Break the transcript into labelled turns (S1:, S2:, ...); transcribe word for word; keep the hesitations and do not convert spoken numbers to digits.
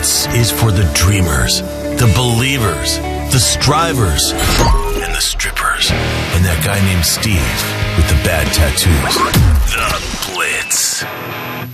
S1: Blitz is for the dreamers, the believers, the strivers, and the strippers. And that guy named Steve with the bad tattoos. The Blitz.